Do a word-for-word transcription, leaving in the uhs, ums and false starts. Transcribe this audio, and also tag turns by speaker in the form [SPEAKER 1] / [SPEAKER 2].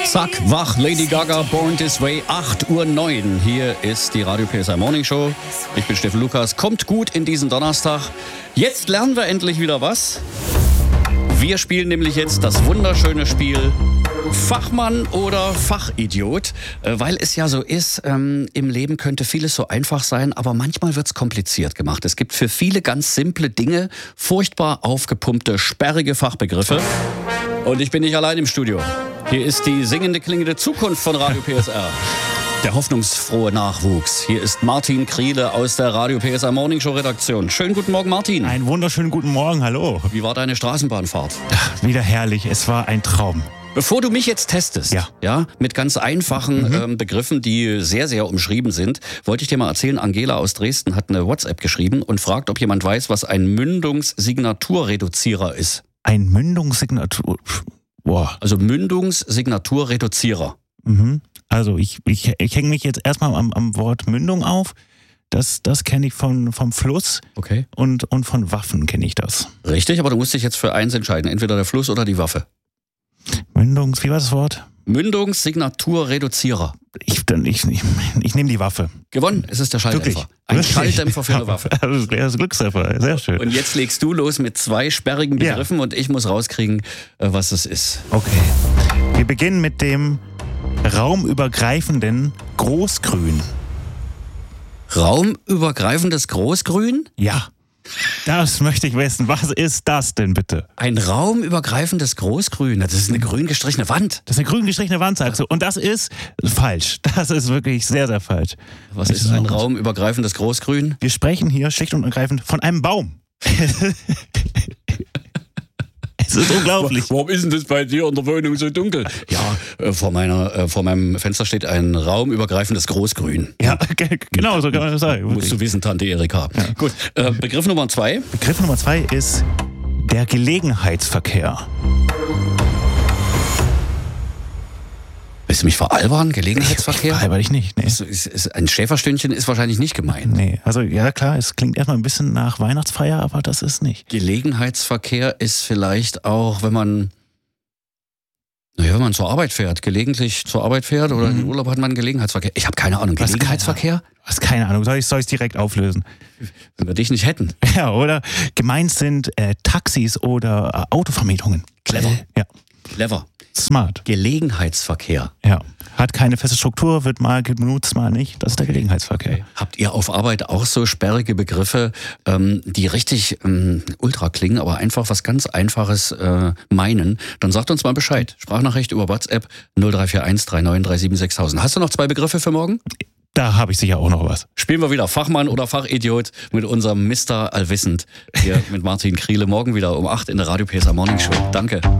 [SPEAKER 1] Zack, wach, Lady Gaga, Born This Way, acht Uhr neun. Hier ist die Radio P S I Morning Show. Ich bin Steffen Lukas. Kommt gut in diesen Donnerstag. Jetzt lernen wir endlich wieder was. Wir spielen nämlich jetzt das wunderschöne Spiel Fachmann oder Fachidiot, weil es ja so ist, ähm, im Leben könnte vieles so einfach sein, aber manchmal wird es kompliziert gemacht. Es gibt für viele ganz simple Dinge furchtbar aufgepumpte, sperrige Fachbegriffe. Und ich bin nicht allein im Studio. Hier ist die singende, klingende Zukunft von Radio P S R. Der hoffnungsfrohe Nachwuchs. Hier ist Martin Kriele aus der Radio P S R Morning Show Redaktion. Schönen guten Morgen, Martin.
[SPEAKER 2] Einen wunderschönen guten Morgen, hallo.
[SPEAKER 1] Wie war deine Straßenbahnfahrt?
[SPEAKER 2] Ach, wieder herrlich, es war ein Traum.
[SPEAKER 1] Bevor du mich jetzt testest, ja, ja mit ganz einfachen mhm. ähm, Begriffen, die sehr, sehr umschrieben sind, wollte ich dir mal erzählen, Angela aus Dresden hat eine WhatsApp geschrieben und fragt, ob jemand weiß, was ein Mündungssignaturreduzierer ist.
[SPEAKER 2] Ein Mündungssignatur... Boah.
[SPEAKER 1] Also Mündungssignaturreduzierer.
[SPEAKER 2] Mhm. Also ich, ich, ich hänge mich jetzt erstmal am, am Wort Mündung auf. Das, das kenne ich von, vom Fluss.
[SPEAKER 1] Okay.
[SPEAKER 2] Und, und von Waffen kenne ich das.
[SPEAKER 1] Richtig, aber du musst dich jetzt für eins entscheiden. Entweder der Fluss oder die Waffe.
[SPEAKER 2] Mündungs... Wie war das Wort?
[SPEAKER 1] Mündungssignaturreduzierer.
[SPEAKER 2] Ich, ich, ich, ich nehme die Waffe.
[SPEAKER 1] Gewonnen, es ist der Schalldämpfer.
[SPEAKER 2] Wirklich?
[SPEAKER 1] Ein
[SPEAKER 2] Wirklich?
[SPEAKER 1] Schalldämpfer für eine Waffe.
[SPEAKER 2] Das ist Glückstreffer, sehr schön.
[SPEAKER 1] Und jetzt legst du los mit zwei sperrigen Begriffen ja. und ich muss rauskriegen, was es ist.
[SPEAKER 2] Okay. Wir beginnen mit dem raumübergreifenden Großgrün.
[SPEAKER 1] Raumübergreifendes Großgrün?
[SPEAKER 2] Ja. Das möchte ich wissen. Was ist das denn bitte?
[SPEAKER 1] Ein raumübergreifendes Großgrün. Das ist eine grün gestrichene Wand.
[SPEAKER 2] Das ist eine grün gestrichene Wand, sagst du. Und das ist falsch. Das ist wirklich sehr, sehr falsch.
[SPEAKER 1] Was ist ein raumübergreifendes Großgrün?
[SPEAKER 2] Wir sprechen hier schlicht und ergreifend von einem Baum. Es ist unglaublich.
[SPEAKER 1] Warum ist denn das bei dir in der Wohnung so dunkel? Ja, äh, vor, meiner, äh, vor meinem Fenster steht ein raumübergreifendes Großgrün.
[SPEAKER 2] Ja, genau, so kann man das sagen.
[SPEAKER 1] Musst wirklich. Du wissen, Tante Erika. Ja. Gut, äh, Begriff Nummer zwei.
[SPEAKER 2] Begriff Nummer zwei ist der Gelegenheitsverkehr.
[SPEAKER 1] Willst du mich veralbern? Gelegenheitsverkehr?
[SPEAKER 2] Veralber ich nicht, nee.
[SPEAKER 1] Ist, ist, ist, ein Schäferstündchen ist wahrscheinlich nicht gemeint.
[SPEAKER 2] Nee, also ja klar, es klingt erstmal ein bisschen nach Weihnachtsfeier, aber das ist nicht.
[SPEAKER 1] Gelegenheitsverkehr ist vielleicht auch, wenn man, naja, wenn man zur Arbeit fährt, gelegentlich zur Arbeit fährt oder mhm. in Urlaub hat man einen Gelegenheitsverkehr. Ich habe keine Ahnung, Gelegenheitsverkehr?
[SPEAKER 2] Du hast keine Ahnung, soll ich es direkt auflösen?
[SPEAKER 1] Wenn wir dich nicht hätten.
[SPEAKER 2] Ja, oder gemeint sind äh, Taxis oder äh, Autovermietungen.
[SPEAKER 1] Clever.
[SPEAKER 2] Äh, ja.
[SPEAKER 1] Clever.
[SPEAKER 2] Smart.
[SPEAKER 1] Gelegenheitsverkehr.
[SPEAKER 2] Ja. Hat keine feste Struktur, wird mal genutzt, mal nicht. Das ist der Gelegenheitsverkehr.
[SPEAKER 1] Okay. Habt ihr auf Arbeit auch so sperrige Begriffe, ähm, die richtig ähm, ultra klingen, aber einfach was ganz Einfaches äh, meinen? Dann sagt uns mal Bescheid. Sprachnachricht über WhatsApp null drei vier eins drei neun drei sieben sechs tausend. Hast du noch zwei Begriffe für morgen?
[SPEAKER 2] Da habe ich sicher auch noch was.
[SPEAKER 1] Spielen wir wieder Fachmann oder Fachidiot mit unserem Mister Allwissend hier mit Martin Kriele. Morgen wieder um acht in der Radio P S R Morning Show. Danke.